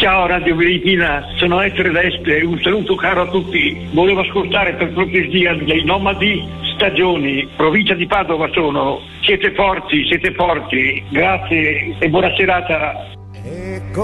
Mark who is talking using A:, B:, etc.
A: Ciao Radio Filippina, sono Ettore d'Este, un saluto caro a tutti. Volevo ascoltare per cortesia dei Nomadi Stagioni, provincia di Padova sono. Siete forti, grazie e buona serata.